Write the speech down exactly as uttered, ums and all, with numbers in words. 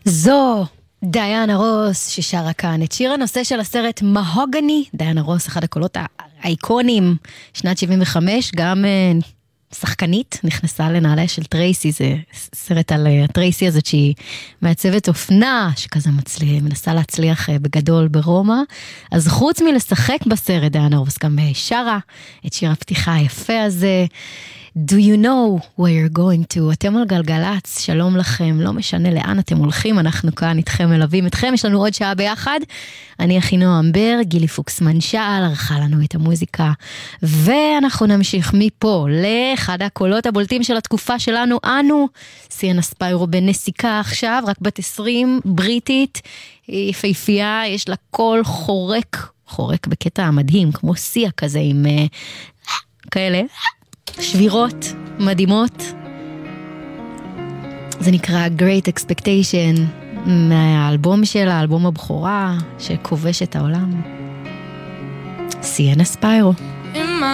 זו דיאנה רוס ששרה כאן את שיר הנושא של הסרט מהוגני. דיאנה רוס, אחד הקולות האיקונים, שנת שבעים וחמש, גם שחקנית, נכנסה לנעליה של טרייסי, זה סרט על טרייסי הזאת שהיא מעצבת אופנה, שכזה מצליח, מנסה להצליח בגדול ברומא. אז חוץ מלשחק בסרט, דיאנה רוס גם שרה את שיר הפתיחה היפה הזה, Do you know where you're going to? אתם על גלגלץ, שלום לכם, לא משנה לאן אתם הולכים, אנחנו כאן איתכם, מלווים אתכם, יש לנו עוד שעה ביחד, אני אחינועם בר, גילי פוקסמן שעל, ערכה לנו את המוזיקה, ואנחנו נמשיך מפה לאחד הקולות הבולטים של התקופה שלנו, אנו, סיאנה ספיירו בנסיקה עכשיו, רק בת עשרים, בריטית, יפהפייה, יש לה קול חורק, חורק בקטע המדהים, כמו סיה כזה עם כאלה, שבירות מדהימות. זה נקרא Great Expectation, מהאלבום שלה, האלבום הבכורה שכובש את העולם. סיאנה ספיירו.